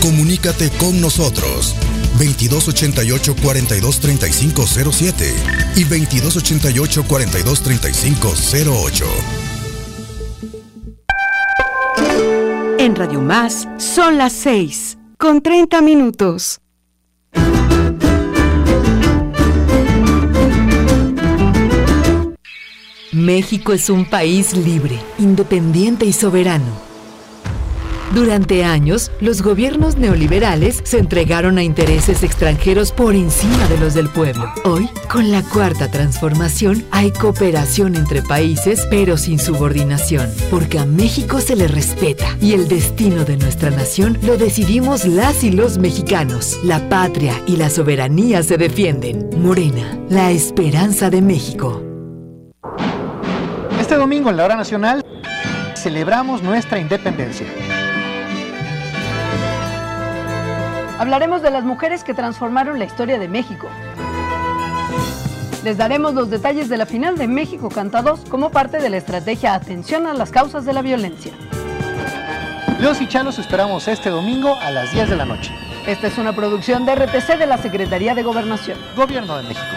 Comunícate con nosotros. 2288-423507 y 2288-423508. En Radio Más son las 6:30. México es un país libre, independiente y soberano. Durante años, los gobiernos neoliberales se entregaron a intereses extranjeros por encima de los del pueblo. Hoy, con la Cuarta Transformación, hay cooperación entre países, pero sin subordinación, porque a México se le respeta y el destino de nuestra nación lo decidimos las y los mexicanos. La patria y la soberanía se defienden. Morena, la esperanza de México. Este domingo en la Hora Nacional celebramos nuestra independencia. Hablaremos de las mujeres que transformaron la historia de México. Les daremos los detalles de la final de México Canta 2 como parte de la estrategia Atención a las Causas de la Violencia. Los y Chalos esperamos este domingo a las 10 de la noche. Esta es una producción de RTC de la Secretaría de Gobernación. Gobierno de México.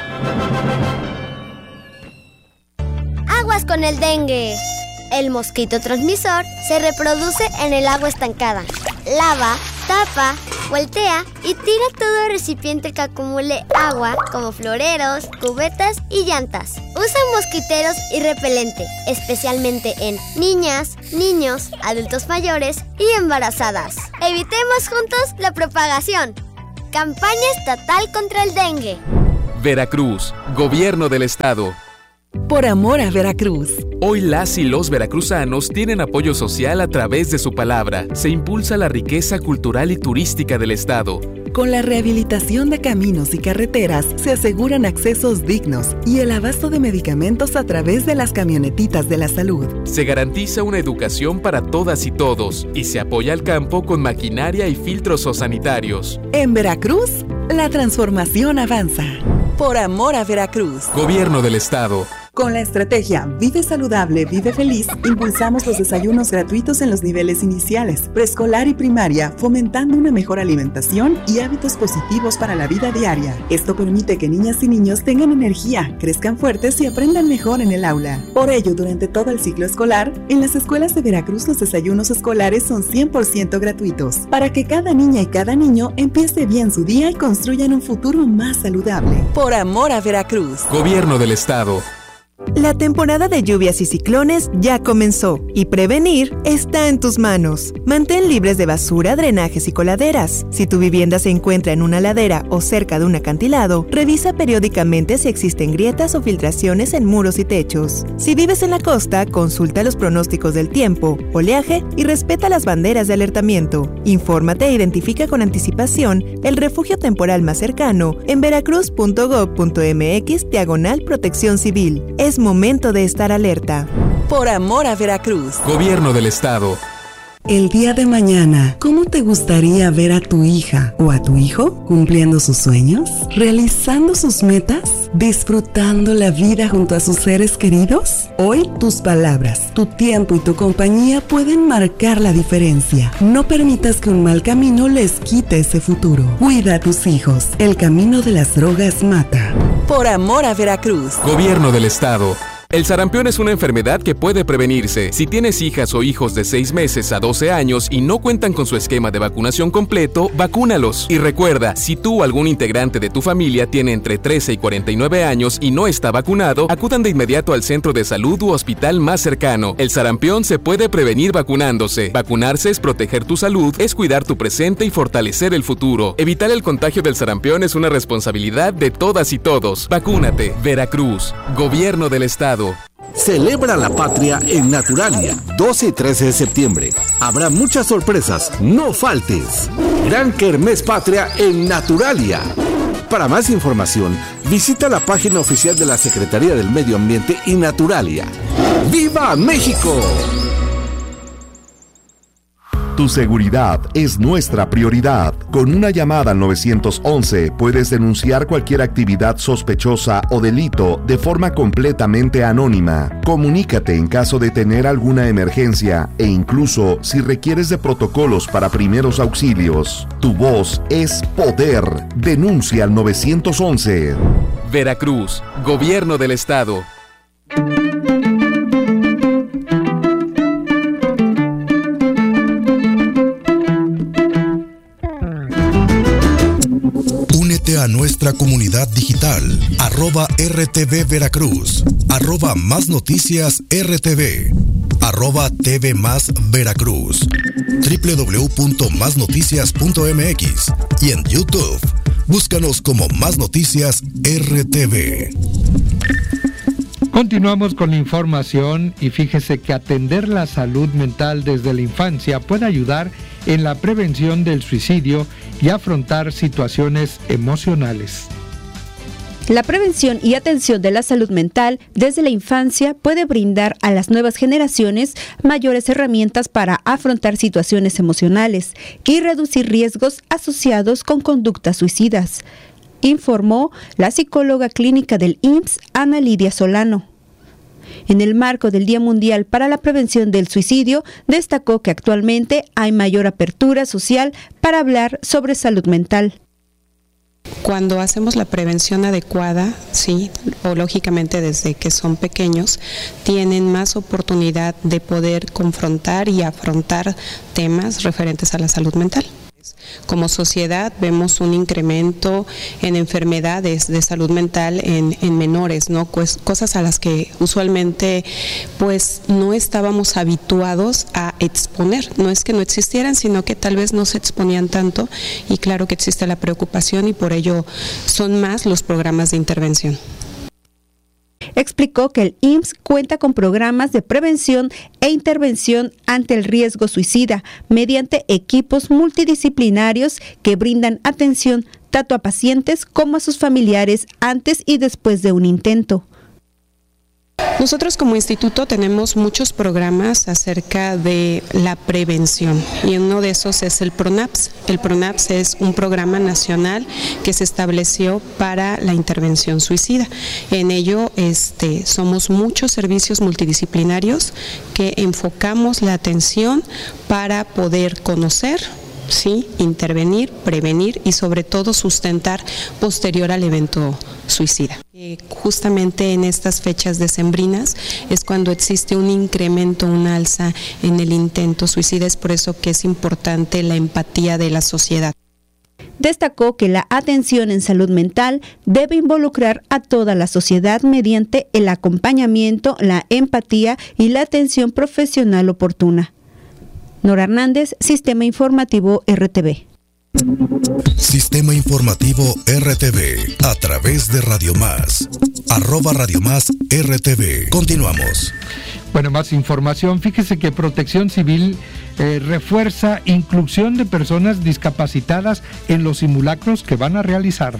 Aguas con el dengue. El mosquito transmisor se reproduce en el agua estancada. Lava, tapa, voltea y tira todo recipiente que acumule agua, como floreros, cubetas y llantas. Usa mosquiteros y repelente, especialmente en niñas, niños, adultos mayores y embarazadas. Evitemos juntos la propagación. Campaña estatal contra el dengue. Veracruz, Gobierno del Estado. Por amor a Veracruz. Hoy las y los veracruzanos tienen apoyo social a través de su palabra. Se impulsa la riqueza cultural y turística del estado. Con la rehabilitación de caminos y carreteras se aseguran accesos dignos y el abasto de medicamentos a través de las camionetitas de la salud. Se garantiza una educación para todas y todos y se apoya al campo con maquinaria y filtros sanitarios. En Veracruz, la transformación avanza. Por amor a Veracruz. Gobierno del Estado. Con la estrategia Vive Saludable, Vive Feliz, impulsamos los desayunos gratuitos en los niveles iniciales, preescolar y primaria, fomentando una mejor alimentación y hábitos positivos para la vida diaria. Esto permite que niñas y niños tengan energía, crezcan fuertes y aprendan mejor en el aula. Por ello, durante todo el ciclo escolar, en las escuelas de Veracruz los desayunos escolares son 100% gratuitos, para que cada niña y cada niño empiece bien su día y construyan un futuro más saludable. Por amor a Veracruz. Gobierno del Estado. La temporada de lluvias y ciclones ya comenzó y prevenir está en tus manos. Mantén libres de basura, drenajes y coladeras. Si tu vivienda se encuentra en una ladera o cerca de un acantilado, revisa periódicamente si existen grietas o filtraciones en muros y techos. Si vives en la costa, consulta los pronósticos del tiempo, oleaje y respeta las banderas de alertamiento. Infórmate e identifica con anticipación el refugio temporal más cercano en veracruz.gov.mx/protección civil. Es momento de estar alerta. Por amor a Veracruz. Gobierno del Estado. El día de mañana, ¿cómo te gustaría ver a tu hija o a tu hijo cumpliendo sus sueños? ¿Realizando sus metas? ¿Disfrutando la vida junto a sus seres queridos? Hoy tus palabras, tu tiempo y tu compañía pueden marcar la diferencia. No permitas que un mal camino les quite ese futuro. Cuida a tus hijos. El camino de las drogas mata. Por amor a Veracruz. Gobierno del Estado. El sarampión es una enfermedad que puede prevenirse. Si tienes hijas o hijos de 6 meses a 12 años y no cuentan con su esquema de vacunación completo, vacúnalos. Y recuerda, si tú o algún integrante de tu familia tiene entre 13 y 49 años y no está vacunado, acudan de inmediato al centro de salud u hospital más cercano. El sarampión se puede prevenir vacunándose. Vacunarse es proteger tu salud, es cuidar tu presente y fortalecer el futuro. Evitar el contagio del sarampión es una responsabilidad de todas y todos. Vacúnate. Veracruz. Gobierno del Estado. Celebra la patria en Naturalia, 12 y 13 de septiembre. Habrá muchas sorpresas, no faltes. Gran Kermés Patria en Naturalia. Para más información, visita la página oficial de la Secretaría del Medio Ambiente y Naturalia. ¡Viva México! Tu seguridad es nuestra prioridad. Con una llamada al 911 puedes denunciar cualquier actividad sospechosa o delito de forma completamente anónima. Comunícate en caso de tener alguna emergencia e incluso si requieres de protocolos para primeros auxilios. Tu voz es poder. Denuncia al 911. Veracruz, Gobierno del Estado. Únete a nuestra comunidad digital, @RTV Veracruz, @Más Noticias RTV, @TV Más Veracruz, www.masnoticias.mx y en YouTube. Búscanos como Más Noticias RTV. Continuamos con la información y fíjese que atender la salud mental desde la infancia puede ayudar en la prevención del suicidio y afrontar situaciones emocionales. La prevención y atención de la salud mental desde la infancia puede brindar a las nuevas generaciones mayores herramientas para afrontar situaciones emocionales y reducir riesgos asociados con conductas suicidas, informó la psicóloga clínica del IMSS, Ana Lidia Solano. En el marco del Día Mundial para la Prevención del Suicidio, destacó que actualmente hay mayor apertura social para hablar sobre salud mental. Cuando hacemos la prevención adecuada, sí, o lógicamente desde que son pequeños, tienen más oportunidad de poder confrontar y afrontar temas referentes a la salud mental. Como sociedad vemos un incremento en enfermedades de salud mental en menores, ¿no? Pues cosas a las que usualmente pues no estábamos habituados a exponer. No es que no existieran, sino que tal vez no se exponían tanto, y claro que existe la preocupación y por ello son más los programas de intervención. Explicó que el IMSS cuenta con programas de prevención e intervención ante el riesgo suicida mediante equipos multidisciplinarios que brindan atención tanto a pacientes como a sus familiares antes y después de un intento. Nosotros como instituto tenemos muchos programas acerca de la prevención y uno de esos es el PRONAPS. El PRONAPS es un programa nacional que se estableció para la intervención suicida. En ello somos muchos servicios multidisciplinarios que enfocamos la atención para poder conocer, sí, intervenir, prevenir y sobre todo sustentar posterior al evento suicida. Justamente en estas fechas decembrinas es cuando existe un incremento, un alza en el intento suicida, es por eso que es importante la empatía de la sociedad. Destacó que la atención en salud mental debe involucrar a toda la sociedad mediante el acompañamiento, la empatía y la atención profesional oportuna. Nora Hernández, Sistema Informativo RTV. Sistema Informativo RTV, a través de Radio Más, @Radio Más RTV. Continuamos. Bueno, más información. Fíjese que Protección Civil refuerza inclusión de personas discapacitadas en los simulacros que van a realizar.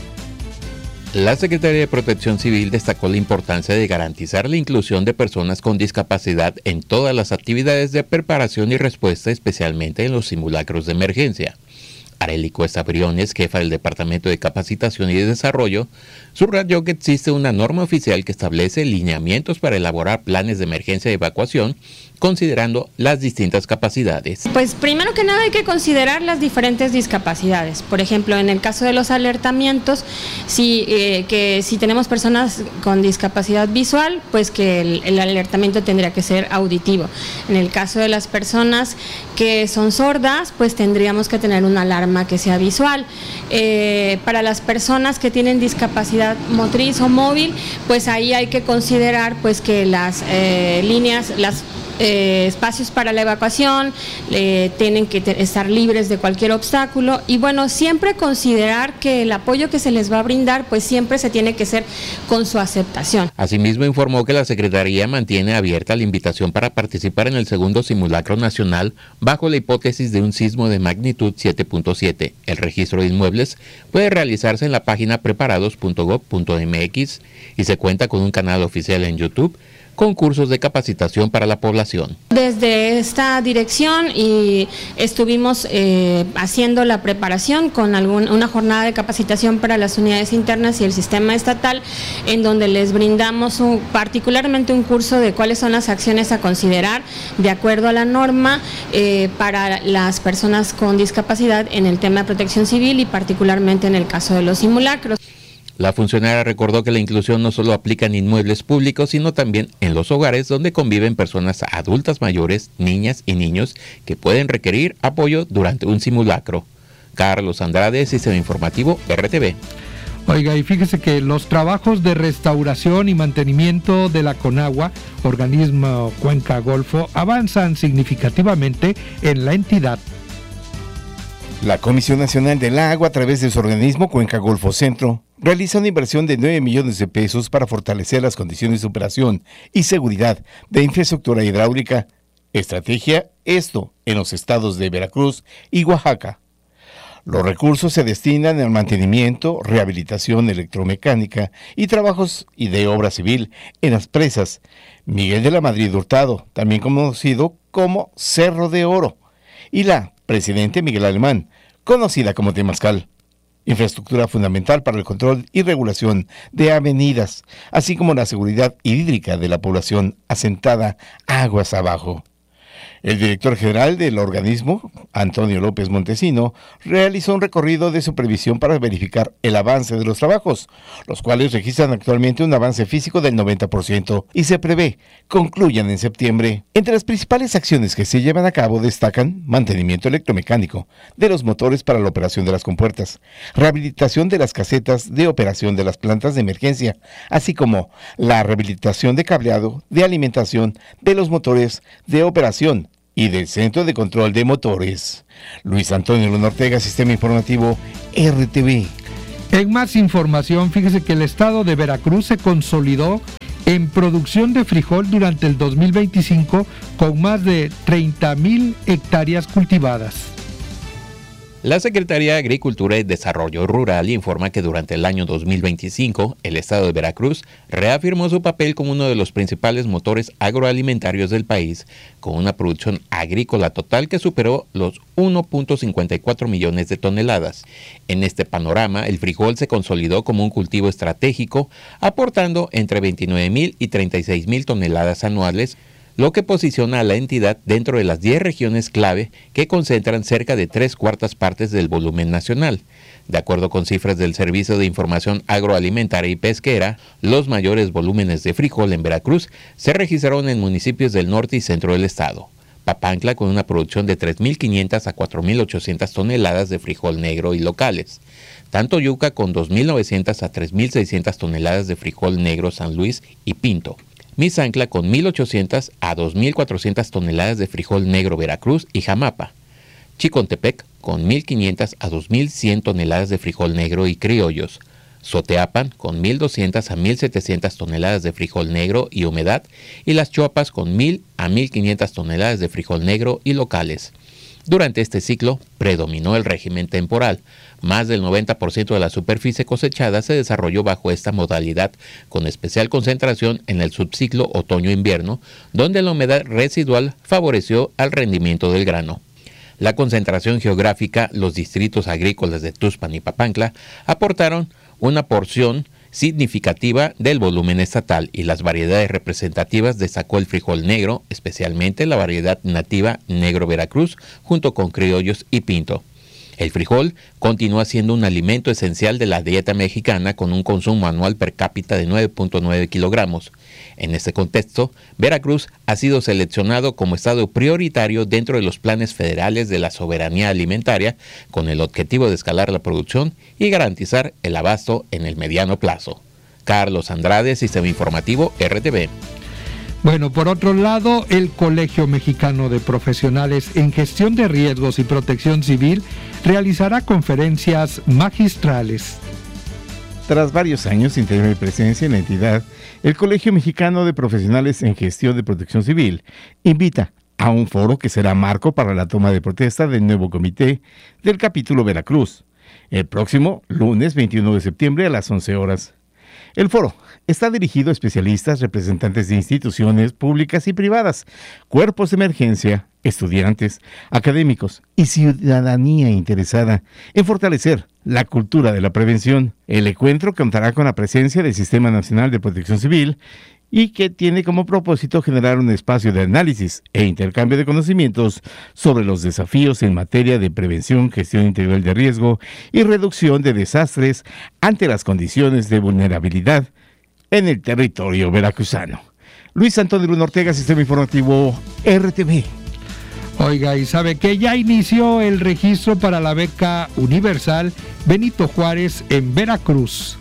La Secretaría de Protección Civil destacó la importancia de garantizar la inclusión de personas con discapacidad en todas las actividades de preparación y respuesta, especialmente en los simulacros de emergencia. Arely Cuesta Briones, jefa del Departamento de Capacitación y de Desarrollo, subrayó que existe una norma oficial que establece lineamientos para elaborar planes de emergencia y evacuación, considerando las distintas capacidades. Pues primero que nada hay que considerar las diferentes discapacidades. Por ejemplo, en el caso de los alertamientos, si tenemos personas con discapacidad visual, pues que el alertamiento tendría que ser auditivo. En el caso de las personas que son sordas, pues tendríamos que tener una alarma que sea visual. Para las personas que tienen discapacidad motriz o móvil, pues ahí hay que considerar pues que las líneas, espacios para la evacuación tienen que estar libres de cualquier obstáculo y bueno, siempre considerar que el apoyo que se les va a brindar pues siempre se tiene que hacer con su aceptación. Asimismo informó que la Secretaría mantiene abierta la invitación para participar en el segundo simulacro nacional bajo la hipótesis de un sismo de magnitud 7.7. El registro de inmuebles puede realizarse en la página preparados.gov.mx y se cuenta con un canal oficial en YouTube, con cursos de capacitación para la población. Desde esta dirección y estuvimos haciendo la preparación con una jornada de capacitación para las unidades internas y el sistema estatal, en donde les brindamos particularmente un curso de cuáles son las acciones a considerar de acuerdo a la norma para las personas con discapacidad en el tema de protección civil y particularmente en el caso de los simulacros. La funcionaria recordó que la inclusión no solo aplica en inmuebles públicos, sino también en los hogares donde conviven personas adultas mayores, niñas y niños que pueden requerir apoyo durante un simulacro. Carlos Andrade, Sistema Informativo, RTV. Oiga, y fíjese que los trabajos de restauración y mantenimiento de la Conagua, organismo Cuenca Golfo, avanzan significativamente en la entidad. La Comisión Nacional del Agua, a través de su organismo Cuenca Golfo Centro, realiza una inversión de 9 millones de pesos para fortalecer las condiciones de operación y seguridad de infraestructura hidráulica. Estrategia, esto en los estados de Veracruz y Oaxaca. Los recursos se destinan al mantenimiento, rehabilitación electromecánica y trabajos y de obra civil en las presas Miguel de la Madrid Hurtado, también conocido como Cerro de Oro, y la Presidente Miguel Alemán, conocida como Temazcal. Infraestructura fundamental para el control y regulación de avenidas, así como la seguridad hídrica de la población asentada aguas abajo. El director general del organismo, Antonio López Montesino, realizó un recorrido de supervisión para verificar el avance de los trabajos, los cuales registran actualmente un avance físico del 90% y se prevé concluyan en septiembre. Entre las principales acciones que se llevan a cabo destacan mantenimiento electromecánico de los motores para la operación de las compuertas, rehabilitación de las casetas de operación de las plantas de emergencia, así como la rehabilitación de cableado de alimentación de los motores de operación y del Centro de Control de Motores. Luis Antonio Luna Ortega, Sistema Informativo, RTV. En más información, fíjese que el estado de Veracruz se consolidó en producción de frijol durante el 2025 con más de 30,000 hectáreas cultivadas. La Secretaría de Agricultura y Desarrollo Rural informa que durante el año 2025, el estado de Veracruz reafirmó su papel como uno de los principales motores agroalimentarios del país, con una producción agrícola total que superó los 1.54 millones de toneladas. En este panorama, el frijol se consolidó como un cultivo estratégico, aportando entre 29,000 y 36,000 toneladas anuales, lo que posiciona a la entidad dentro de las 10 regiones clave que concentran cerca de 3/4 partes del volumen nacional. De acuerdo con cifras del Servicio de Información Agroalimentaria y Pesquera, los mayores volúmenes de frijol en Veracruz se registraron en municipios del norte y centro del estado. Papantla con una producción de 3,500 a 4,800 toneladas de frijol negro y locales. Tantoyuca con 2,900 a 3,600 toneladas de frijol negro San Luis y Pinto. Mizancla con 1,800 a 2,400 toneladas de frijol negro Veracruz y Jamapa. Chicontepec con 1,500 a 2,100 toneladas de frijol negro y criollos. Soteapan con 1,200 a 1,700 toneladas de frijol negro y humedad. Y Las Chuapas con 1,000 a 1,500 toneladas de frijol negro y locales. Durante este ciclo predominó el régimen temporal. Más del 90% de la superficie cosechada se desarrolló bajo esta modalidad, con especial concentración en el subciclo otoño-invierno, donde la humedad residual favoreció al rendimiento del grano. La concentración geográfica, los distritos agrícolas de Tuxpan y Papantla aportaron una porción significativa del volumen estatal, y las variedades representativas destacó el frijol negro, especialmente la variedad nativa negro Veracruz, junto con criollos y pinto. El frijol continúa siendo un alimento esencial de la dieta mexicana, con un consumo anual per cápita de 9.9 kilogramos. En este contexto, Veracruz ha sido seleccionado como estado prioritario dentro de los planes federales de la soberanía alimentaria, con el objetivo de escalar la producción y garantizar el abasto en el mediano plazo. Carlos Andrade, Sistema Informativo, RTV. Bueno, por otro lado, el Colegio Mexicano de Profesionales en Gestión de Riesgos y Protección Civil realizará conferencias magistrales. Tras varios años sin tener presencia en la entidad, el Colegio Mexicano de Profesionales en Gestión de Protección Civil invita a un foro que será marco para la toma de protesta del nuevo comité del capítulo Veracruz, el próximo lunes 21 de septiembre a las 11 horas. El foro está dirigido a especialistas, representantes de instituciones públicas y privadas, cuerpos de emergencia, estudiantes, académicos y ciudadanía interesada en fortalecer la cultura de la prevención. El encuentro contará con la presencia del Sistema Nacional de Protección Civil y que tiene como propósito generar un espacio de análisis e intercambio de conocimientos sobre los desafíos en materia de prevención, gestión integral de riesgo y reducción de desastres ante las condiciones de vulnerabilidad en el territorio veracruzano. Luis Antonio Luna Ortega, Sistema Informativo RTV. Oiga, ¿y sabe que ya inició el registro para la beca universal Benito Juárez en Veracruz?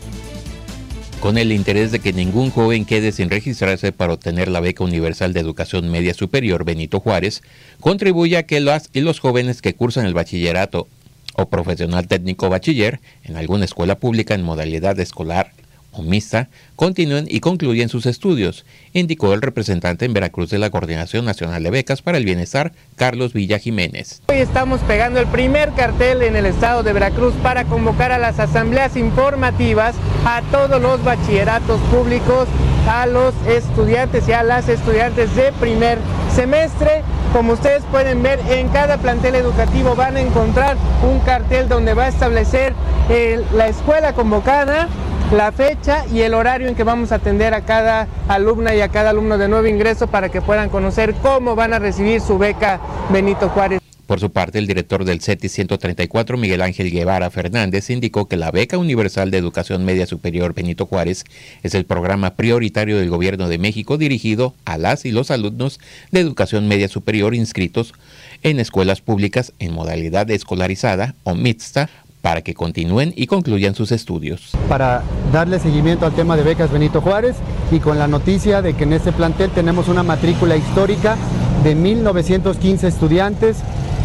Con el interés de que ningún joven quede sin registrarse para obtener la beca universal de educación media superior Benito Juárez, contribuye a que las y los jóvenes que cursan el bachillerato o profesional técnico bachiller en alguna escuela pública en modalidad escolar o mixta continúen y concluyen sus estudios, indicó el representante en Veracruz de la Coordinación Nacional de Becas para el Bienestar, Carlos Villa Jiménez. Hoy estamos pegando el primer cartel en el estado de Veracruz para convocar a las asambleas informativas a todos los bachilleratos públicos, a los estudiantes y a las estudiantes de primer semestre. Como ustedes pueden ver, en cada plantel educativo van a encontrar un cartel donde va a establecer la escuela convocada, la fecha y el horario en que vamos a atender a cada alumna y a cada alumno de nuevo ingreso para que puedan conocer cómo van a recibir su beca Benito Juárez. Por su parte, el director del CETI 134, Miguel Ángel Guevara Fernández, indicó que la Beca Universal de Educación Media Superior Benito Juárez es el programa prioritario del Gobierno de México dirigido a las y los alumnos de educación media superior inscritos en escuelas públicas en modalidad escolarizada o mixta, para que continúen y concluyan sus estudios. Para darle seguimiento al tema de becas Benito Juárez y con la noticia de que en este plantel tenemos una matrícula histórica de 1,915 estudiantes,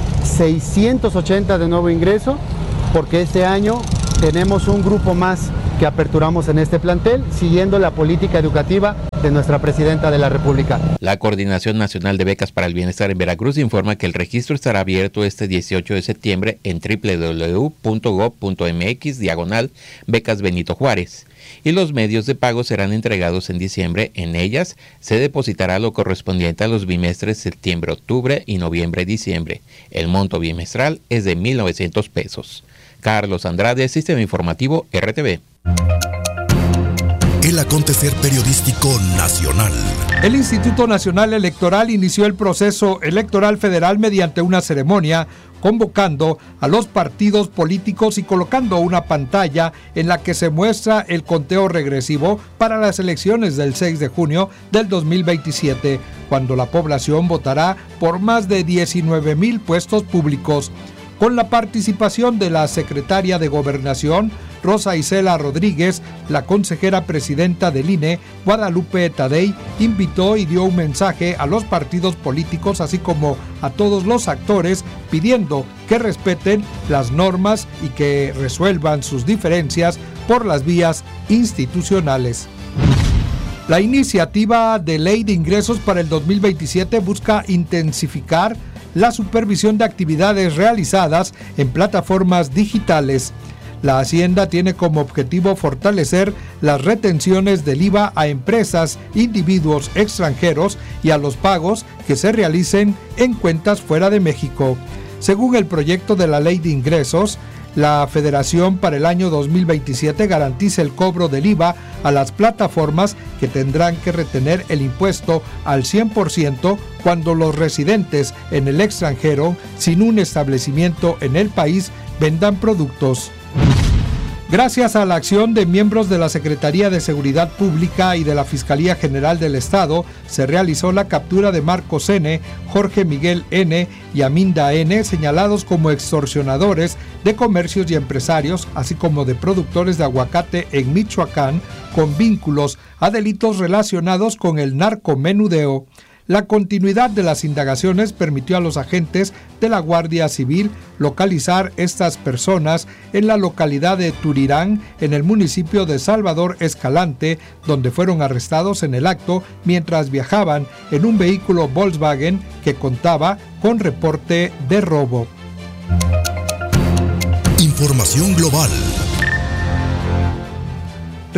680 de nuevo ingreso, porque este año tenemos un grupo más que aperturamos en este plantel, siguiendo la política educativa de nuestra Presidenta de la República. La Coordinación Nacional de Becas para el Bienestar en Veracruz informa que el registro estará abierto este 18 de septiembre en www.gov.mx/becas Benito Juárez y los medios de pago serán entregados en diciembre. En ellas se depositará lo correspondiente a los bimestres septiembre, octubre y noviembre-diciembre. El monto bimestral es de 1,900 pesos. Carlos Andrade, Sistema Informativo RTV. El acontecer periodístico nacional. El Instituto Nacional Electoral inició el proceso electoral federal mediante una ceremonia, convocando a los partidos políticos y colocando una pantalla en la que se muestra el conteo regresivo para las elecciones del 6 de junio del 2027, cuando la población votará por más de 19,000 puestos públicos. Con la participación de la secretaria de Gobernación, Rosa Isela Rodríguez, la consejera presidenta del INE, Guadalupe Tadei, invitó y dio un mensaje a los partidos políticos, así como a todos los actores, pidiendo que respeten las normas y que resuelvan sus diferencias por las vías institucionales. La iniciativa de Ley de Ingresos para el 2027 busca intensificar la supervisión de actividades realizadas en plataformas digitales. La Hacienda tiene como objetivo fortalecer las retenciones del IVA a empresas, individuos extranjeros y a los pagos que se realicen en cuentas fuera de México. Según el proyecto de la Ley de Ingresos, la Federación para el año 2027 garantiza el cobro del IVA a las plataformas que tendrán que retener el impuesto al 100% cuando los residentes en el extranjero sin un establecimiento en el país vendan productos. Gracias a la acción de miembros de la Secretaría de Seguridad Pública y de la Fiscalía General del Estado, se realizó la captura de Marcos N., Jorge Miguel N. y Aminda N., señalados como extorsionadores de comercios y empresarios, así como de productores de aguacate en Michoacán, con vínculos a delitos relacionados con el narcomenudeo. La continuidad de las indagaciones permitió a los agentes de la Guardia Civil localizar estas personas en la localidad de Turirán, en el municipio de Salvador Escalante, donde fueron arrestados en el acto mientras viajaban en un vehículo Volkswagen que contaba con reporte de robo. Información global.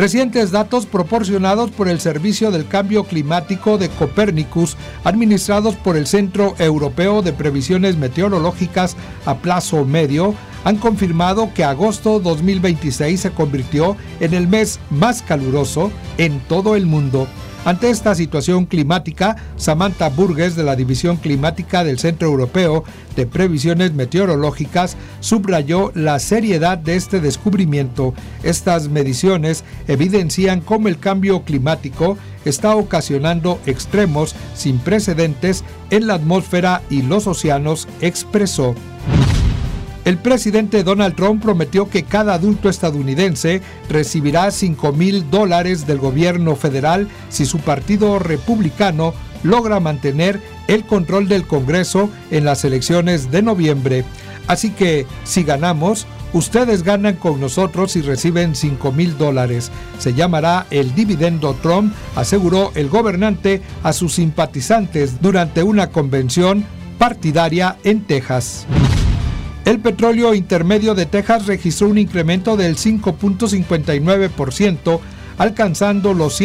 Recientes datos proporcionados por el Servicio del Cambio Climático de Copernicus, administrados por el Centro Europeo de Previsiones Meteorológicas a plazo medio, han confirmado que agosto 2026 se convirtió en el mes más caluroso en todo el mundo. Ante esta situación climática, Samantha Burgess, de la División Climática del Centro Europeo de Previsiones Meteorológicas, subrayó la seriedad de este descubrimiento. Estas mediciones evidencian cómo el cambio climático está ocasionando extremos sin precedentes en la atmósfera y los océanos, expresó. El presidente Donald Trump prometió que cada adulto estadounidense recibirá $5,000 del gobierno federal si su partido republicano logra mantener el control del Congreso en las elecciones de noviembre. Así que, si ganamos, ustedes ganan con nosotros y reciben $5,000. Se llamará el dividendo Trump, aseguró el gobernante a sus simpatizantes durante una convención partidaria en Texas. El petróleo intermedio de Texas registró un incremento del 5.59%, alcanzando los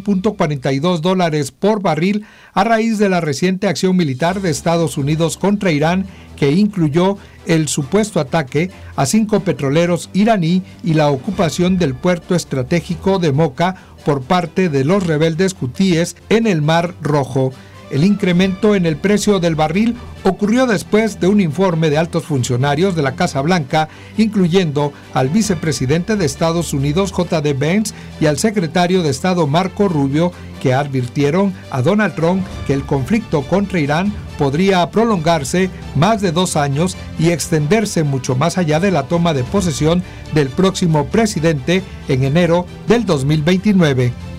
$101.42 por barril a raíz de la reciente acción militar de Estados Unidos contra Irán, que incluyó el supuesto ataque a 5 petroleros iraní y la ocupación del puerto estratégico de Moca por parte de los rebeldes hutíes en el Mar Rojo. El incremento en el precio del barril ocurrió después de un informe de altos funcionarios de la Casa Blanca, incluyendo al vicepresidente de Estados Unidos J.D. Vance y al secretario de Estado Marco Rubio, que advirtieron a Donald Trump que el conflicto contra Irán podría prolongarse más de 2 años y extenderse mucho más allá de la toma de posesión del próximo presidente en enero del 2029.